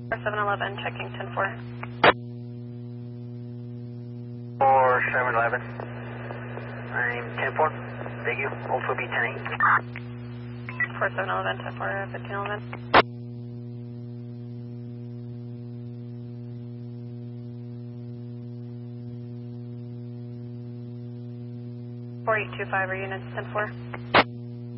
4711, checking 10-4. 4711. I'm 10-4. Thank you. Also be 10-8. 4711, 10-4, 1511. 4825, are units 10-4?